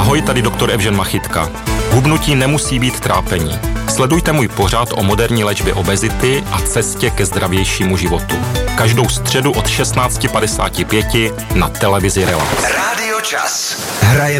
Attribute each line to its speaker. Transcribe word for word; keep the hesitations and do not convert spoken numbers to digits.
Speaker 1: Ahoj, tady doktor Evžen Machytka. Hubnutí nemusí být trápení. Sledujte můj pořad o moderní léčbě obezity a cestě ke zdravějšímu životu. Každou středu od šestnáct padesát pět na televizi Relax.
Speaker 2: Rádio Čas. Hraje